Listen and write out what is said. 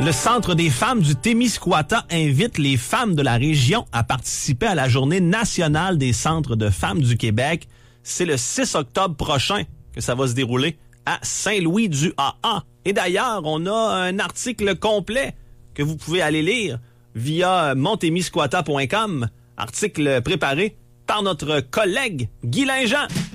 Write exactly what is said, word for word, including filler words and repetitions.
Le Centre des femmes du Témiscouata invite les femmes de la région à participer à la Journée nationale des centres de femmes du Québec. C'est le six octobre prochain que ça va se dérouler à Saint-Louis-du-A-A. Et d'ailleurs, on a un article complet que vous pouvez aller lire via montémiscouata point com, article préparé par notre collègue Guy Linjean.